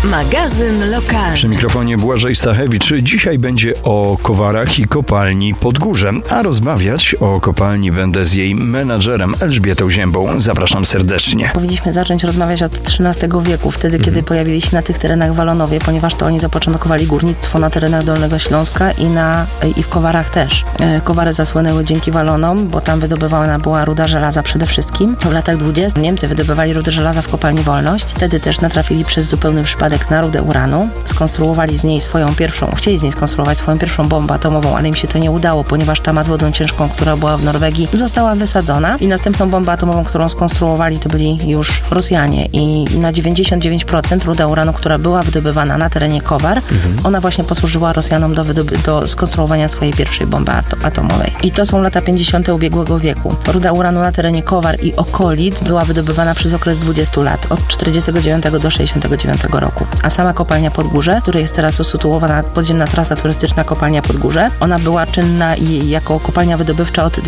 Magazyn lokalny. Przy mikrofonie Błażej Stachewicz. Dzisiaj będzie o Kowarach i kopalni Podgórze, a rozmawiać o kopalni będę z jej menadżerem Elżbietą Ziębą. Zapraszam serdecznie. Powinniśmy zacząć rozmawiać od XIII wieku, wtedy kiedy pojawili się na tych terenach Walonowie, ponieważ to oni zapoczątkowali górnictwo na terenach Dolnego Śląska i w Kowarach też. Kowary zasłynęły dzięki Walonom, bo tam wydobywana była ruda żelaza przede wszystkim. W latach 20. Niemcy wydobywali rudę żelaza w kopalni Wolność. Wtedy też natrafili przez zupełny przypadek na rudę uranu. Chcieli z niej skonstruować swoją pierwszą bombę atomową, ale im się to nie udało, ponieważ tama z wodą ciężką, która była w Norwegii, została wysadzona i następną bombę atomową, którą skonstruowali, to byli już Rosjanie i na 99% ruda uranu, która była wydobywana na terenie Kowar, ona właśnie posłużyła Rosjanom do skonstruowania swojej pierwszej bomby atomowej. I to są lata 50. ubiegłego wieku. Ruda uranu na terenie Kowar i okolic była wydobywana przez okres 20 lat, od 49 do 69 roku. A sama kopalnia Podgórze, w której jest teraz usytuowana podziemna trasa turystyczna kopalnia Podgórze, ona była czynna jako kopalnia wydobywcza od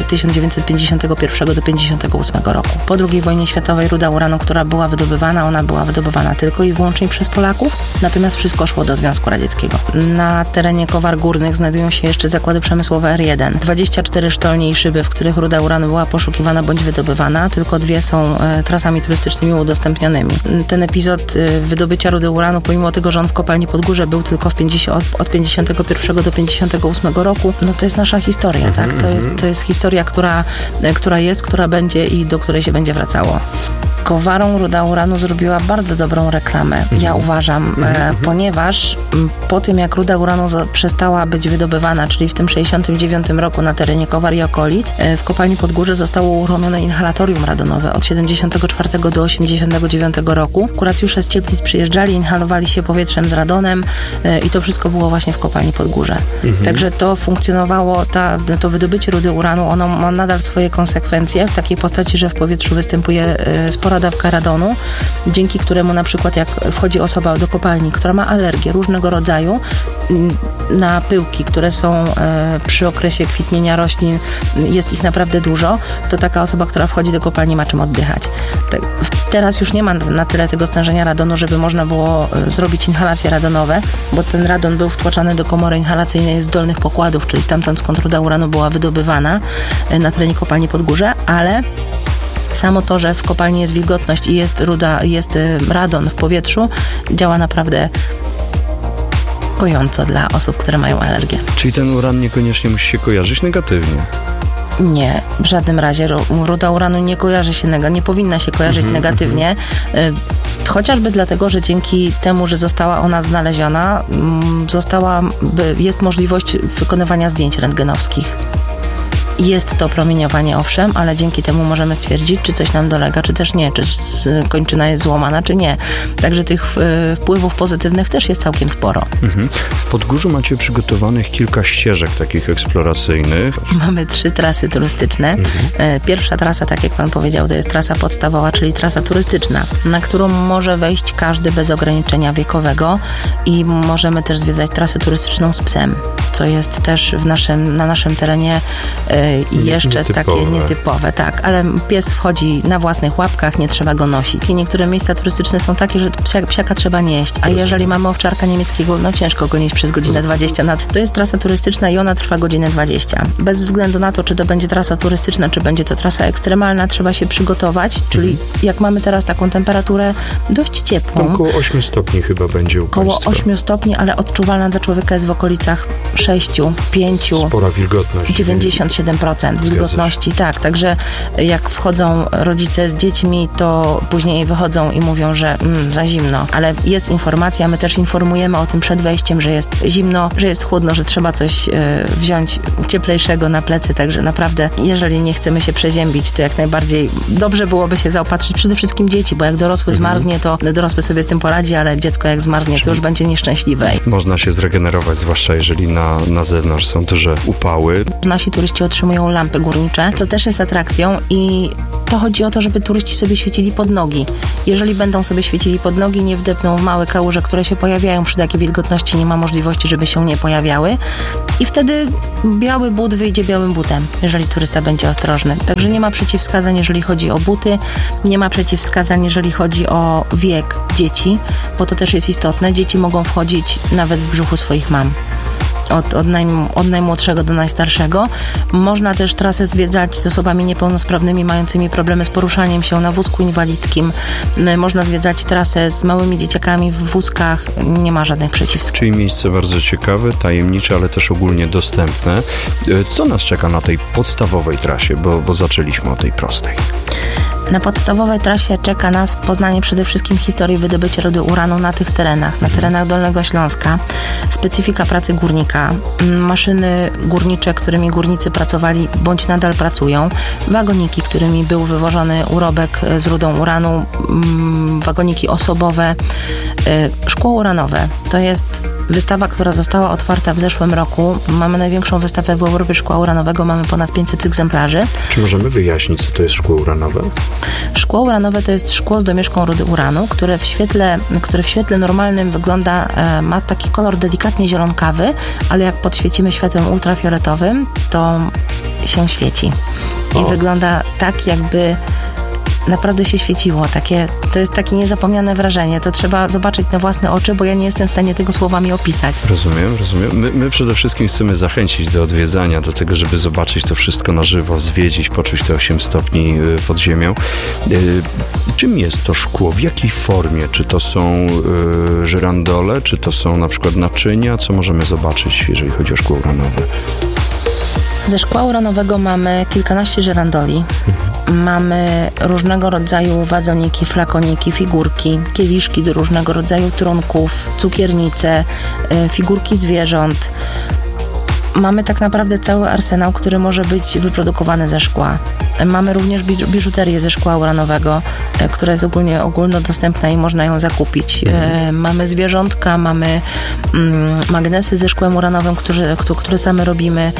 1951 do 1958 roku. Po II wojnie światowej ruda uranu, która była wydobywana, ona była wydobywana tylko i wyłącznie przez Polaków, natomiast wszystko szło do Związku Radzieckiego. Na terenie Kowar Górnych znajdują się jeszcze zakłady przemysłowe R1. 24 sztolnie i szyby, w których ruda uranu była poszukiwana bądź wydobywana, tylko 2 są trasami turystycznymi udostępnionymi. Ten epizod wydobycia rudy uranu, pomimo tego, że on w kopalni Podgórze był tylko od 51 do 58 roku, no to jest nasza historia, tak? To jest historia, która będzie i do której się będzie wracało. Kowarom ruda uranu zrobiła bardzo dobrą reklamę, ja uważam, ponieważ po tym, jak ruda uranu przestała być wydobywana, czyli w tym 69 roku na terenie Kowar i okolic, w kopalni Podgórze zostało uruchomione inhalatorium radonowe od 74 do 89 roku. Kuracjusze z Cietlic przyjeżdżali, inhalowali się powietrzem z radonem i to wszystko było właśnie w kopalni Podgórze. Także to funkcjonowało, to wydobycie rudy uranu, ono ma nadal swoje konsekwencje w takiej postaci, że w powietrzu występuje spora dawka radonu, dzięki któremu na przykład jak wchodzi osoba do kopalni, która ma alergię różnego rodzaju na pyłki, które są przy okresie kwitnienia roślin, jest ich naprawdę dużo, to taka osoba, która wchodzi do kopalni, ma czym oddychać. Teraz już nie ma na tyle tego stężenia radonu, żeby można było zrobić inhalacje radonowe, bo ten radon był wtłaczany do komory inhalacyjnej z dolnych pokładów, czyli stamtąd, skąd ruda uranu była wydobywana na terenie kopalni Podgórze, ale samo to, że w kopalni jest wilgotność i jest radon w powietrzu, działa naprawdę kojąco dla osób, które mają alergię. Czyli ten uran niekoniecznie musi się kojarzyć negatywnie? Nie, w żadnym razie. Ruda uranu nie powinna się kojarzyć negatywnie. Chociażby dlatego, że dzięki temu, że została ona znaleziona, jest możliwość wykonywania zdjęć rentgenowskich. Jest to promieniowanie, owszem, ale dzięki temu możemy stwierdzić, czy coś nam dolega, czy też nie, czy kończyna jest złamana, czy nie. Także tych wpływów pozytywnych też jest całkiem sporo. W Podgórzu macie przygotowanych kilka ścieżek takich eksploracyjnych. Mamy 3 trasy turystyczne. Pierwsza trasa, tak jak pan powiedział, to jest trasa podstawowa, czyli trasa turystyczna, na którą może wejść każdy bez ograniczenia wiekowego i możemy też zwiedzać trasę turystyczną z psem, co jest też na naszym terenie i jeszcze takie nietypowe, tak, ale pies wchodzi na własnych łapkach, nie trzeba go nosić. I niektóre miejsca turystyczne są takie, że psiaka trzeba nieść, a jeżeli mamy owczarka niemieckiego, no ciężko go nieść przez godzinę 20. To jest trasa turystyczna i ona trwa godzinę 20. Bez względu na to, czy to będzie trasa turystyczna, czy będzie to trasa ekstremalna, trzeba się przygotować, czyli jak mamy teraz taką temperaturę dość ciepłą. Tam około 8 stopni chyba będzie u Koło państwa. 8 stopni, ale odczuwalna dla człowieka jest w okolicach 6, 5. Spora wilgotność. 97% wilgotności, tak. Także jak wchodzą rodzice z dziećmi, to później wychodzą i mówią, że za zimno. Ale jest informacja, my też informujemy o tym przed wejściem, że jest zimno, że jest chłodno, że trzeba coś wziąć cieplejszego na plecy. Także naprawdę, jeżeli nie chcemy się przeziębić, to jak najbardziej dobrze byłoby się zaopatrzyć przede wszystkim dzieci, bo jak dorosły zmarznie, to dorosły sobie z tym poradzi, ale dziecko jak zmarznie, to już będzie nieszczęśliwe. Można się zregenerować, zwłaszcza jeżeli na zewnątrz są duże upały. Nasi turyści otrzymują utrzymują lampy górnicze, co też jest atrakcją i to chodzi o to, żeby turyści sobie świecili pod nogi. Jeżeli będą sobie świecili pod nogi, nie wdepną w małe kałuże, które się pojawiają przy takiej wilgotności, nie ma możliwości, żeby się nie pojawiały i wtedy biały but wyjdzie białym butem, jeżeli turysta będzie ostrożny. Także nie ma przeciwwskazań, jeżeli chodzi o buty, nie ma przeciwwskazań, jeżeli chodzi o wiek dzieci, bo to też jest istotne. Dzieci mogą wchodzić nawet w brzuchu swoich mam. Od najmłodszego do najstarszego. Można też trasę zwiedzać z osobami niepełnosprawnymi, mającymi problemy z poruszaniem się na wózku inwalidzkim. Można zwiedzać trasę z małymi dzieciakami w wózkach. Nie ma żadnych przeciwwskazań. Czyli miejsce bardzo ciekawe, tajemnicze, ale też ogólnie dostępne. Co nas czeka na tej podstawowej trasie, bo zaczęliśmy od tej prostej? Na podstawowej trasie czeka nas poznanie przede wszystkim historii wydobycia rudy uranu na tych terenach, na terenach Dolnego Śląska, specyfika pracy górnika, maszyny górnicze, którymi górnicy pracowali bądź nadal pracują, wagoniki, którymi był wywożony urobek z rudą uranu, wagoniki osobowe, szkło uranowe. To jest wystawa, która została otwarta w zeszłym roku. Mamy największą wystawę w Europie szkła uranowego, mamy ponad 500 egzemplarzy. Czy możemy wyjaśnić, co to jest szkło uranowe? Szkło uranowe to jest szkło z domieszką rudy uranu, które w świetle normalnym wygląda, ma taki kolor delikatnie zielonkawy, ale jak podświecimy światłem ultrafioletowym, to się świeci. I wygląda tak, jakby naprawdę się świeciło. To jest takie niezapomniane wrażenie. To trzeba zobaczyć na własne oczy, bo ja nie jestem w stanie tego słowami opisać. Rozumiem. My przede wszystkim chcemy zachęcić do odwiedzania, do tego, żeby zobaczyć to wszystko na żywo, zwiedzić, poczuć te 8 stopni pod ziemią. Czym jest to szkło? W jakiej formie? Czy to są żyrandole? Czy to są na przykład naczynia? Co możemy zobaczyć, jeżeli chodzi o szkło uranowe? Ze szkła uranowego mamy kilkanaście żyrandoli. Mamy różnego rodzaju wazoniki, flakoniki, figurki, kieliszki do różnego rodzaju trunków, cukiernice, figurki zwierząt. Mamy tak naprawdę cały arsenał, który może być wyprodukowany ze szkła. Mamy również biżuterię ze szkła uranowego, która jest ogólnodostępna i można ją zakupić. Mamy zwierzątka, mamy magnesy ze szkłem uranowym, które same robimy.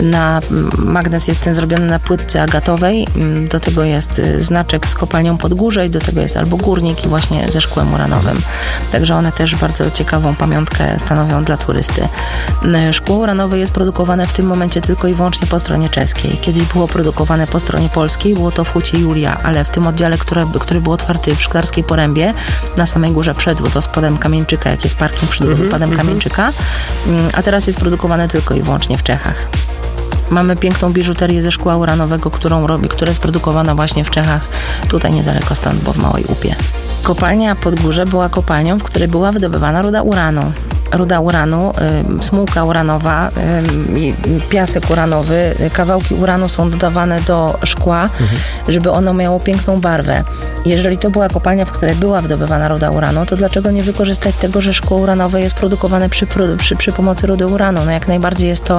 Magnes jest ten zrobiony na płytce agatowej. Do tego jest znaczek z kopalnią Podgórze i do tego jest albo górnik i właśnie ze szkłem uranowym. Także one też bardzo ciekawą pamiątkę stanowią dla turysty. Szkło uranowe jest produkowane w tym momencie tylko i wyłącznie po stronie czeskiej. Kiedyś było produkowane po stronie polskiej, było to w hucie Julia, ale w tym oddziale, który był otwarty w Szklarskiej Porębie, na samej górze przed wodospodem Kamieńczyka, jak jest parking przed wodopadem Kamieńczyka, a teraz jest produkowane tylko i wyłącznie w Czechach. Mamy piękną biżuterię ze szkła uranowego, która jest produkowana właśnie w Czechach, tutaj niedaleko stąd, bo w Małej Upie. Kopalnia Podgórze była kopalnią, w której była wydobywana ruda uranu. Ruda uranu, smułka uranowa, piasek uranowy, kawałki uranu są dodawane do szkła, żeby ono miało piękną barwę. Jeżeli to była kopalnia, w której była wydobywana ruda uranu, to dlaczego nie wykorzystać tego, że szkło uranowe jest produkowane przy pomocy rudy uranu? No jak najbardziej jest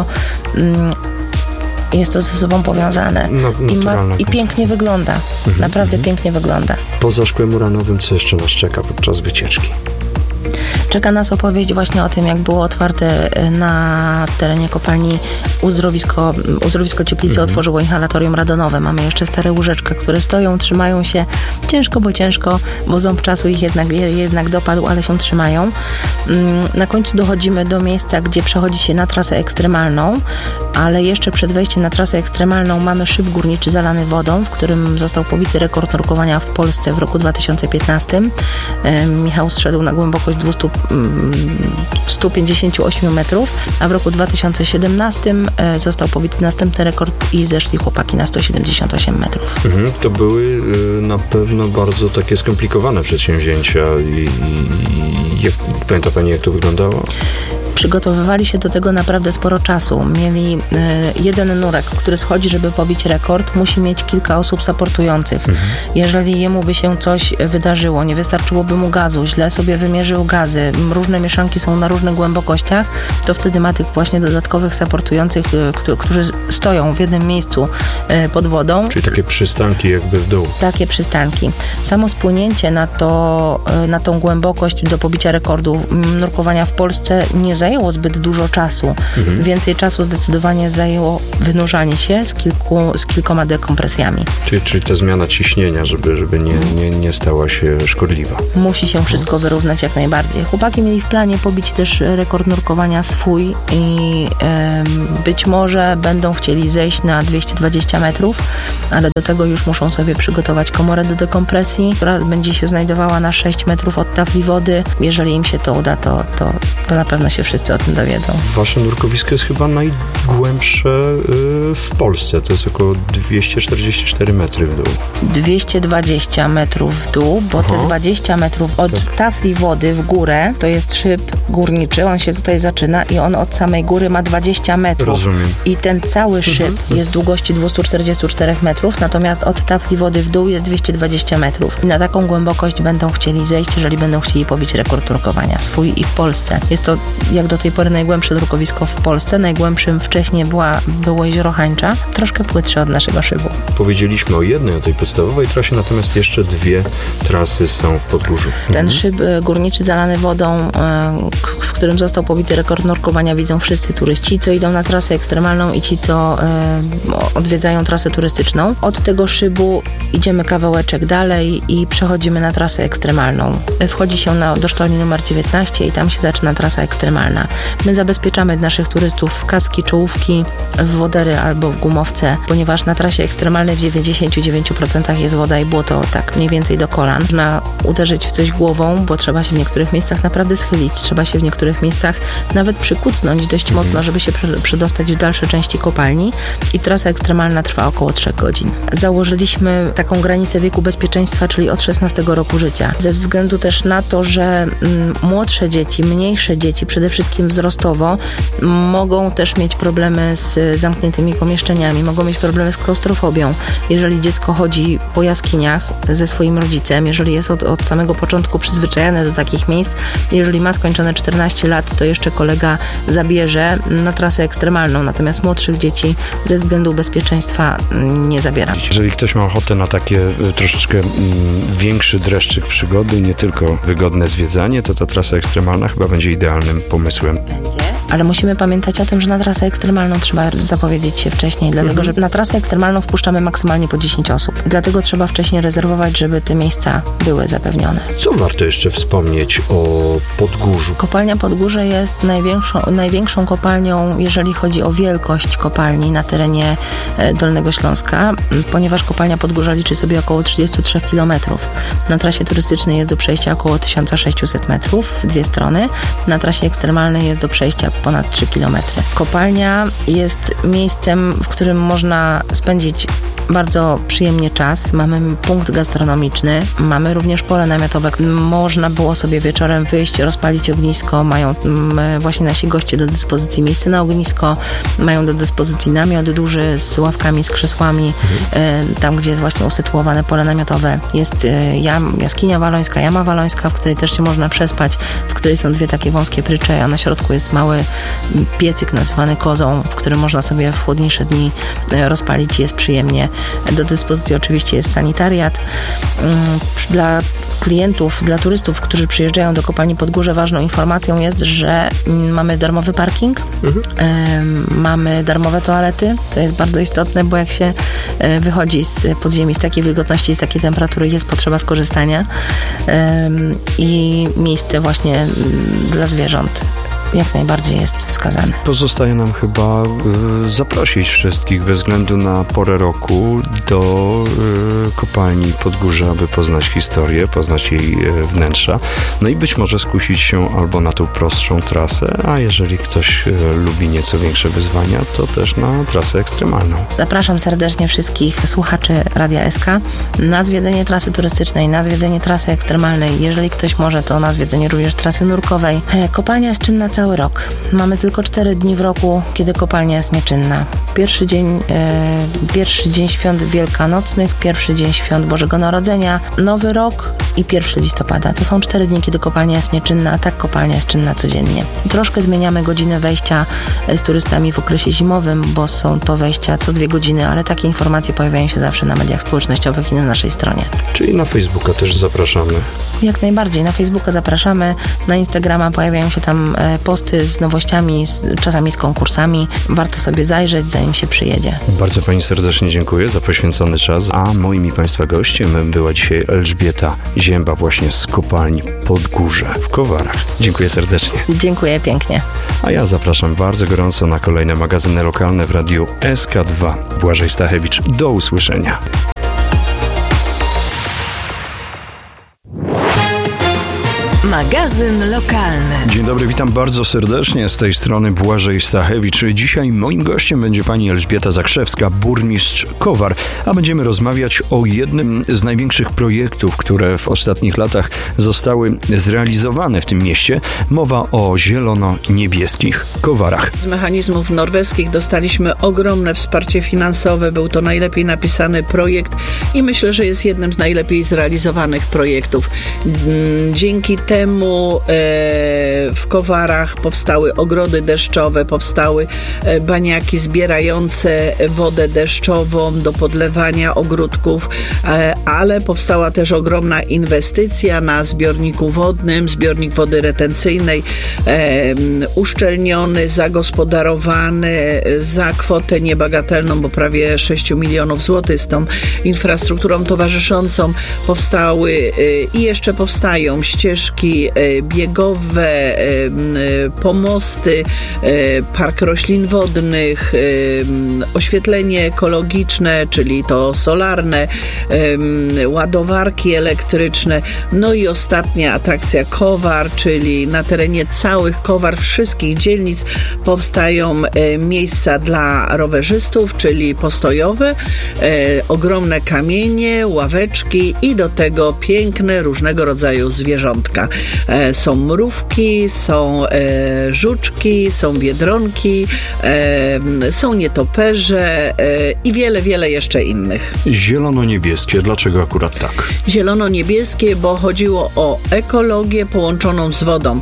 to ze sobą powiązane i pięknie wygląda. Naprawdę pięknie wygląda. Poza szkłem uranowym, co jeszcze nas czeka podczas wycieczki? Czeka nas opowieść właśnie o tym, jak było otwarte na terenie kopalni uzdrowisko Cieplicy otworzyło inhalatorium radonowe. Mamy jeszcze stare łóżeczka, które stoją, trzymają się ciężko, bo ząb czasu ich jednak dopadł, ale się trzymają. Na końcu dochodzimy do miejsca, gdzie przechodzi się na trasę ekstremalną, ale jeszcze przed wejściem na trasę ekstremalną mamy szyb górniczy zalany wodą, w którym został pobity rekord nurkowania w Polsce w roku 2015. Michał zszedł na głębokość 158 metrów, a w roku 2017 został pobity następny rekord i zeszli chłopaki na 178 metrów. To były na pewno bardzo takie skomplikowane przedsięwzięcia i pamięta Pani, jak to wyglądało? Przygotowywali się do tego naprawdę sporo czasu. Mieli jeden nurek, który schodzi, żeby pobić rekord, musi mieć kilka osób supportujących. Jeżeli jemu by się coś wydarzyło, nie wystarczyłoby mu gazu, źle sobie wymierzył gazy, różne mieszanki są na różnych głębokościach, to wtedy ma tych właśnie dodatkowych supportujących, którzy stoją w jednym miejscu pod wodą. Czyli takie przystanki jakby w dół. Takie przystanki. Samo spłynięcie na tą głębokość do pobicia rekordu nurkowania w Polsce nie zajmuje zajęło zbyt dużo czasu. Więcej czasu zdecydowanie zajęło wynurzanie się z kilkoma dekompresjami. Czyli ta zmiana ciśnienia, żeby nie stała się szkodliwa. Musi się wszystko wyrównać jak najbardziej. Chłopaki mieli w planie pobić też rekord nurkowania swój i być może będą chcieli zejść na 220 metrów, ale do tego już muszą sobie przygotować komorę do dekompresji, która będzie się znajdowała na 6 metrów od tafli wody. Jeżeli im się to uda, to na pewno się wszyscy o tym dowiedzą. Wasze nurkowisko jest chyba najgłębsze w Polsce. To jest około 244 metry w dół. 220 metrów w dół, bo te 20 metrów od tafli wody w górę to jest szyb górniczy. On się tutaj zaczyna i on od samej góry ma 20 metrów. Rozumiem. I ten cały szyb jest długości 244 metrów, natomiast od tafli wody w dół jest 220 metrów. I na taką głębokość będą chcieli zejść, jeżeli będą chcieli pobić rekord nurkowania swój i w Polsce. Jest to jak do tej pory najgłębsze nurkowisko w Polsce. Najgłębszym wcześniej było jezioro Hańcza, troszkę płytsze od naszego szybu. Powiedzieliśmy o jednej, o tej podstawowej trasie, natomiast jeszcze dwie trasy są w Podgórzu. Ten szyb górniczy zalany wodą, w którym został pobity rekord nurkowania, widzą wszyscy turyści, ci, co idą na trasę ekstremalną i ci, co odwiedzają trasę turystyczną. Od tego szybu idziemy kawałeczek dalej i przechodzimy na trasę ekstremalną. Wchodzi się do sztolni numer 19 i tam się zaczyna trasa ekstremalna. My zabezpieczamy naszych turystów w kaski, czołówki, w wodery albo w gumowce, ponieważ na trasie ekstremalnej w 99% jest woda i błoto tak mniej więcej do kolan. Można uderzyć w coś głową, bo trzeba się w niektórych miejscach naprawdę schylić. Trzeba się w niektórych miejscach nawet przykucnąć dość mocno, żeby się przedostać w dalsze części kopalni i trasa ekstremalna trwa około 3 godzin. Założyliśmy taką granicę wieku bezpieczeństwa, czyli od 16 roku życia. Ze względu też na to, że młodsze dzieci, mniejsze dzieci, przede wszystkim wzrostowo, mogą też mieć problemy z zamkniętymi pomieszczeniami, mogą mieć problemy z klaustrofobią. Jeżeli dziecko chodzi po jaskiniach ze swoim rodzicem, jeżeli jest od samego początku przyzwyczajone do takich miejsc, jeżeli ma skończone 14 lat, to jeszcze kolega zabierze na trasę ekstremalną, natomiast młodszych dzieci ze względu bezpieczeństwa nie zabiera. Jeżeli ktoś ma ochotę na takie troszeczkę większy dreszczyk przygody, nie tylko wygodne zwiedzanie, to ta trasa ekstremalna chyba będzie idealnym pomysłem. Ale musimy pamiętać o tym, że na trasę ekstremalną trzeba zapowiedzieć się wcześniej, dlatego że na trasę ekstremalną wpuszczamy maksymalnie po 10 osób. Dlatego trzeba wcześniej rezerwować, żeby te miejsca były zapewnione. Co warto jeszcze wspomnieć o Podgórzu? Kopalnia Podgórze jest największą kopalnią, jeżeli chodzi o wielkość kopalni na terenie Dolnego Śląska, ponieważ kopalnia Podgórza liczy sobie około 33 km. Na trasie turystycznej jest do przejścia około 1600 metrów w dwie strony. Na trasie ekstremalnej jest do przejścia ponad 3 km. Kopalnia jest miejscem, w którym można spędzić bardzo przyjemnie czas. Mamy punkt gastronomiczny, mamy również pole namiotowe. Można było sobie wieczorem wyjść, rozpalić ognisko. Mają właśnie nasi goście do dyspozycji miejsce na ognisko, mają do dyspozycji namiot duży z ławkami, z krzesłami. Tam, gdzie jest właśnie usytuowane pole namiotowe, jest jaskinia walońska, jama walońska, w której też się można przespać, w której są dwie takie wąskie prycze, a na środku jest mały piecyk nazywany kozą, w którym można sobie w chłodniejsze dni rozpalić. Jest przyjemnie. Do dyspozycji oczywiście jest sanitariat. Dla klientów, dla turystów, którzy przyjeżdżają do kopalni Podgórze, ważną informacją jest, że mamy darmowy parking, mamy darmowe toalety, co jest bardzo istotne, bo jak się wychodzi z podziemi z takiej wilgotności, z takiej temperatury, jest potrzeba skorzystania i miejsce właśnie dla zwierząt jak najbardziej jest wskazane. Pozostaje nam chyba zaprosić wszystkich bez względu na porę roku do kopalni Podgórze, aby poznać historię, poznać jej wnętrza, no i być może skusić się albo na tą prostszą trasę, a jeżeli ktoś lubi nieco większe wyzwania, to też na trasę ekstremalną. Zapraszam serdecznie wszystkich słuchaczy Radia SK na zwiedzenie trasy turystycznej, na zwiedzenie trasy ekstremalnej. Jeżeli ktoś może, to na zwiedzenie również trasy nurkowej. Kopalnia jest czynna cały rok. Mamy tylko 4 dni w roku, kiedy kopalnia jest nieczynna. Pierwszy dzień świąt wielkanocnych, pierwszy dzień świąt Bożego Narodzenia, Nowy Rok i 1 listopada. To są 4 dni, kiedy kopalnia jest nieczynna, a tak kopalnia jest czynna codziennie. Troszkę zmieniamy godzinę wejścia z turystami w okresie zimowym, bo są to wejścia co 2 godziny, ale takie informacje pojawiają się zawsze na mediach społecznościowych i na naszej stronie. Czyli na Facebooka też zapraszamy? Jak najbardziej. Na Facebooka zapraszamy, na Instagrama pojawiają się tam posty z nowościami, czasami z konkursami. Warto sobie zajrzeć, zanim się przyjedzie. Bardzo Pani serdecznie dziękuję za poświęcony czas, a moim i Państwa gościem była dzisiaj Elżbieta Zięba właśnie z kopalni Podgórze w Kowarach. Dziękuję serdecznie. Dziękuję pięknie. A ja zapraszam bardzo gorąco na kolejne magazyny lokalne w radiu SK2. Błażej Stachewicz. Do usłyszenia. Magazyn lokalny. Dzień dobry, witam bardzo serdecznie. Z tej strony Błażej Stachewicz. Dzisiaj moim gościem będzie pani Elżbieta Zakrzewska, burmistrz Kowar, a będziemy rozmawiać o jednym z największych projektów, które w ostatnich latach zostały zrealizowane w tym mieście. Mowa o zielono-niebieskich Kowarach. Z mechanizmów norweskich dostaliśmy ogromne wsparcie finansowe. Był to najlepiej napisany projekt i myślę, że jest jednym z najlepiej zrealizowanych projektów. Dzięki temu w Kowarach powstały ogrody deszczowe, powstały baniaki zbierające wodę deszczową do podlewania ogródków, ale powstała też ogromna inwestycja na zbiorniku wodnym, zbiornik wody retencyjnej, uszczelniony, zagospodarowany za kwotę niebagatelną, bo prawie 6 milionów złotych. Z tą infrastrukturą towarzyszącą powstały i jeszcze powstają ścieżki biegowe, pomosty, park roślin wodnych, oświetlenie ekologiczne, czyli to solarne, ładowarki elektryczne, no i ostatnia atrakcja Kowar, czyli na terenie całych Kowar, wszystkich dzielnic powstają miejsca dla rowerzystów, czyli postojowe, ogromne kamienie, ławeczki i do tego piękne różnego rodzaju zwierzątka. Są mrówki, są żuczki, są biedronki, są nietoperze i wiele, wiele jeszcze innych. Zielono-niebieskie. Dlaczego akurat tak? Zielono-niebieskie, bo chodziło o ekologię połączoną z wodą.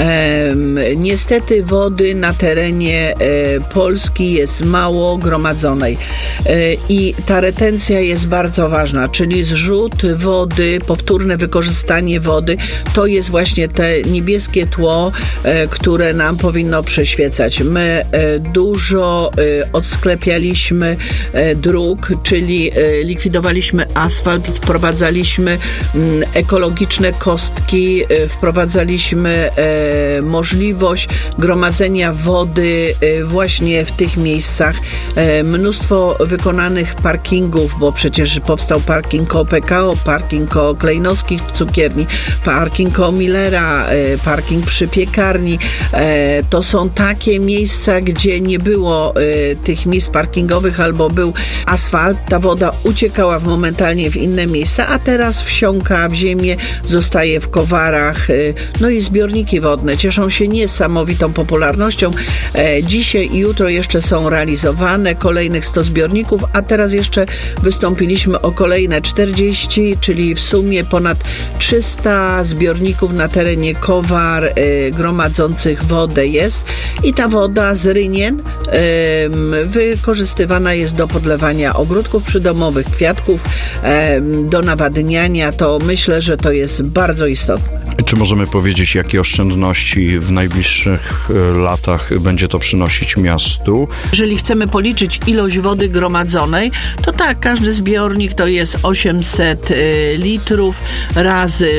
Niestety wody na terenie Polski jest mało gromadzonej i ta retencja jest bardzo ważna, czyli zrzut wody, powtórne wykorzystanie wody, to jest właśnie te niebieskie tło, które nam powinno przyświecać. My dużo odsklepialiśmy dróg, czyli likwidowaliśmy asfalt, wprowadzaliśmy ekologiczne kostki, wprowadzaliśmy możliwość gromadzenia wody właśnie w tych miejscach. Mnóstwo wykonanych parkingów, bo przecież powstał parking koło PKO, parking koło Klejnowskich cukierni, parking koło Millera, parking przy piekarni. To są takie miejsca, gdzie nie było tych miejsc parkingowych albo był asfalt. Ta woda uciekała momentalnie w inne miejsca, a teraz wsiąka w ziemię, zostaje w Kowarach. No i zbiorniki wodne cieszą się niesamowitą popularnością. Dzisiaj i jutro jeszcze są realizowane kolejnych 100 zbiorników, a teraz jeszcze wystąpiliśmy o kolejne 40, czyli w sumie ponad 300 zbiorników na terenie Kowar gromadzących wodę jest i ta woda z rynien wykorzystywana jest do podlewania ogródków przydomowych, kwiatków, do nawadniania. To myślę, że to jest bardzo istotne. Czy możemy powiedzieć, jakie oszczędności w najbliższych latach będzie to przynosić miastu? Jeżeli chcemy policzyć ilość wody gromadzonej, to tak, każdy zbiornik to jest 800 litrów razy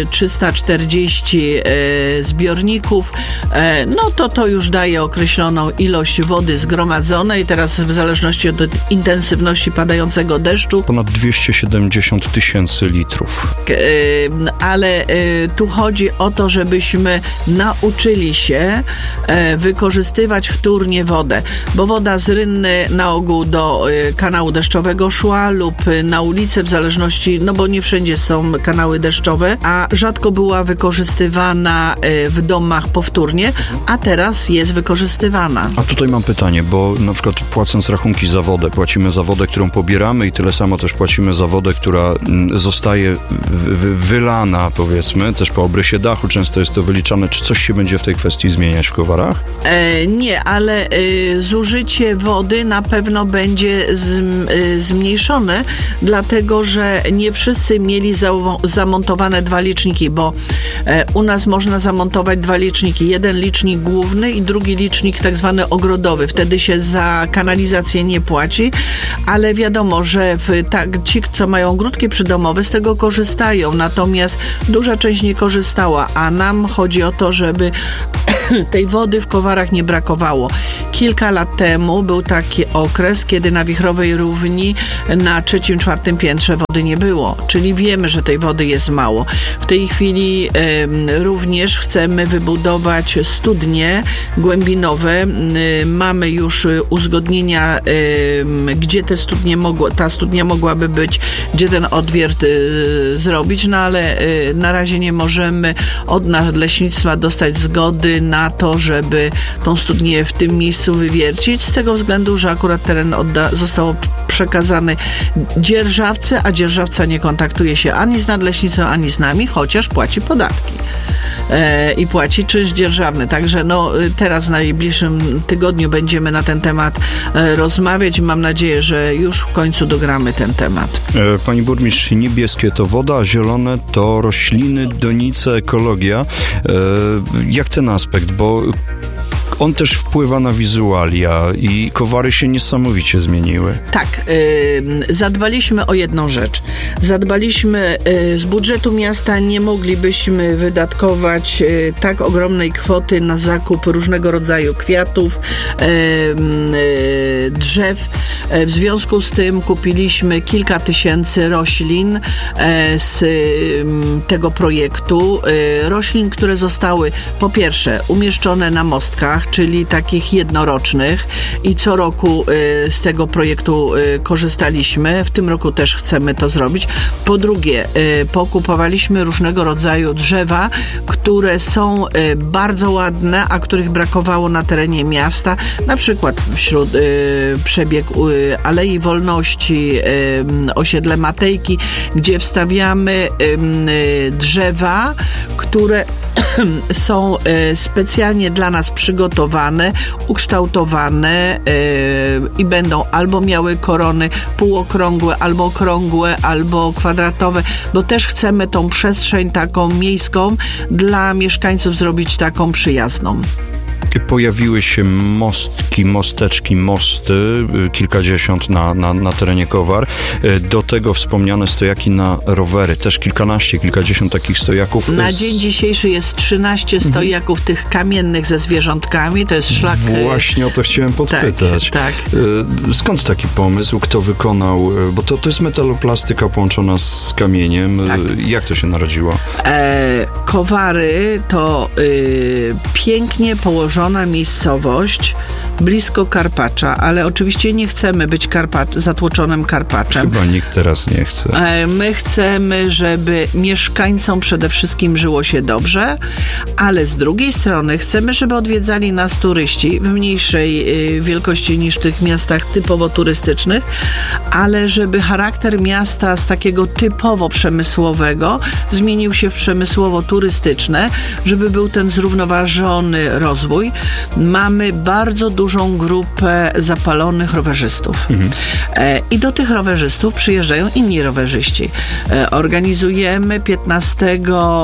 340 zbiorników. No to już daje określoną ilość wody zgromadzonej. Teraz w zależności od intensywności padającego deszczu. Ponad 270 000 litrów. Ale tu chodzi o to, żebyśmy nauczyli się wykorzystywać wtórnie wodę, bo woda z rynny na ogół do kanału deszczowego szła lub na ulicę w zależności, no bo nie wszędzie są kanały deszczowe, a rzadko była wykorzystywana w domach powtórnie, a teraz jest wykorzystywana. A tutaj mam pytanie, bo na przykład płacąc rachunki za wodę, płacimy za wodę, którą pobieramy i tyle samo też płacimy za wodę, która zostaje wylana, powiedzmy, też po obrysie się dachu, często jest to wyliczane. Czy coś się będzie w tej kwestii zmieniać w Kowarach? Nie, ale zużycie wody na pewno będzie zmniejszone, dlatego że nie wszyscy mieli zamontowane 2 liczniki, bo u nas można zamontować 2 liczniki. Jeden licznik główny i drugi licznik tak zwany ogrodowy. Wtedy się za kanalizację nie płaci, ale wiadomo, że ci, co mają ogródki przydomowe, z tego korzystają, natomiast duża część nie korzystała, a nam chodzi o to, żeby tej wody w Kowarach nie brakowało. Kilka lat temu był taki okres, kiedy na Wichrowej Równi na 3., 4. piętrze wody nie było, czyli wiemy, że tej wody jest mało. W tej chwili również chcemy wybudować studnie głębinowe. Mamy już uzgodnienia, gdzie ta studnia mogłaby być, gdzie ten odwiert zrobić, no ale na razie nie możemy od Nadleśnictwa dostać zgody na to, żeby tą studnię w tym miejscu wywiercić, z tego względu, że akurat teren został przekazany dzierżawcy, a dzierżawca nie kontaktuje się ani z Nadleśnictwem, ani z nami, chociaż płaci podatki i płaci czynsz dzierżawny. Także teraz w najbliższym tygodniu będziemy na ten temat rozmawiać i mam nadzieję, że już w końcu dogramy ten temat. Pani burmistrz, niebieskie to woda, a zielone to rośliny, donice, ekologia. Jak ten aspekt? Bo on też wpływa na wizualia i Kowary się niesamowicie zmieniły. Tak, zadbaliśmy o jedną rzecz. Z budżetu miasta nie moglibyśmy wydatkować tak ogromnej kwoty na zakup różnego rodzaju kwiatów, drzew. W związku z tym kupiliśmy kilka tysięcy roślin z tego projektu. Roślin, które zostały po pierwsze umieszczone na mostkach, czyli takich jednorocznych i co roku z tego projektu korzystaliśmy. W tym roku też chcemy to zrobić. Po drugie, pokupowaliśmy różnego rodzaju drzewa, które są bardzo ładne, a których brakowało na terenie miasta. Na przykład wśród przebieg Alei Wolności, osiedle Matejki, gdzie wstawiamy drzewa, które są specjalnie dla nas przygotowane, ukształtowane i będą albo miały korony półokrągłe, albo okrągłe, albo kwadratowe, bo też chcemy tą przestrzeń taką miejską dla mieszkańców zrobić taką przyjazną. Pojawiły się mostki, mosteczki, mosty, kilkadziesiąt na terenie Kowar. Do tego wspomniane stojaki na rowery. Też kilkadziesiąt takich stojaków. Na dzień dzisiejszy jest 13 stojaków tych kamiennych ze zwierzątkami. To jest szlak... Właśnie o to chciałem podpytać. Tak. Skąd taki pomysł? Kto wykonał? Bo to jest metaloplastyka połączona z kamieniem. Tak. Jak to się narodziło? Kowary to pięknie położona miejscowość blisko Karpacza, ale oczywiście nie chcemy być zatłoczonym Karpaczem. Chyba nikt teraz nie chce. My chcemy, żeby mieszkańcom przede wszystkim żyło się dobrze, ale z drugiej strony chcemy, żeby odwiedzali nas turyści w mniejszej wielkości niż w tych miastach typowo turystycznych, ale żeby charakter miasta z takiego typowo przemysłowego zmienił się w przemysłowo-turystyczne, żeby był ten zrównoważony rozwój. Mamy bardzo dużą grupę zapalonych rowerzystów. I do tych rowerzystów przyjeżdżają inni rowerzyści. Organizujemy 15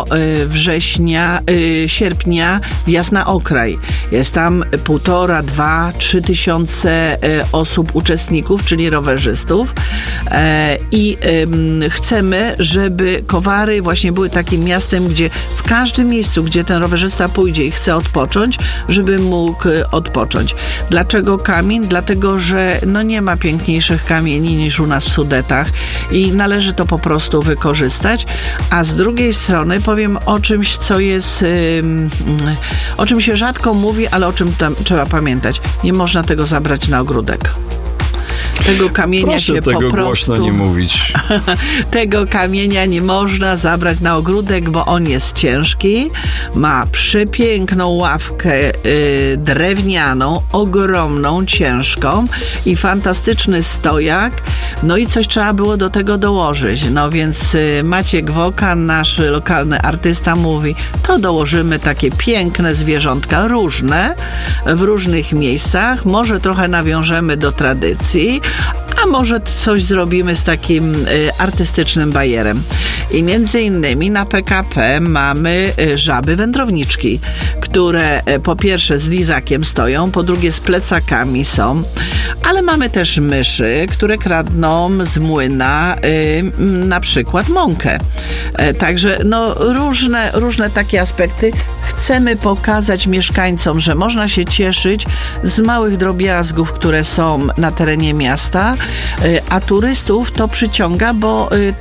sierpnia wjazd na Okraj. Jest tam 1,5, 2, 3 tysiące osób, uczestników, czyli rowerzystów. I chcemy, żeby Kowary właśnie były takim miastem, gdzie w każdym miejscu, gdzie ten rowerzysta pójdzie i chce odpocząć, żeby mógł odpocząć. Dlaczego kamień? Dlatego, że nie ma piękniejszych kamieni niż u nas w Sudetach i należy to po prostu wykorzystać. A z drugiej strony powiem o czymś, co jest, o czym się rzadko mówi, ale o czym tam trzeba pamiętać. Nie można tego zabrać na ogródek. Tego kamienia Proszę się tego po prostu... głośno nie mówić. Tego kamienia nie można zabrać na ogródek, bo on jest ciężki. Ma przepiękną ławkę drewnianą, ogromną, ciężką i fantastyczny stojak. No i coś trzeba było do tego dołożyć. No więc Maciek Wokan, nasz lokalny artysta, mówi, to dołożymy takie piękne zwierzątka, różne, w różnych miejscach. Może trochę nawiążemy do tradycji, a może coś zrobimy z takim artystycznym bajerem. I między innymi na PKP mamy żaby wędrowniczki, które po pierwsze z lizakiem stoją, po drugie z plecakami są, ale mamy też myszy, które kradną z młyna na przykład mąkę. Także no różne takie aspekty. Chcemy pokazać mieszkańcom, że można się cieszyć z małych drobiazgów, które są na terenie miasta, a turystów to przyciąga, bo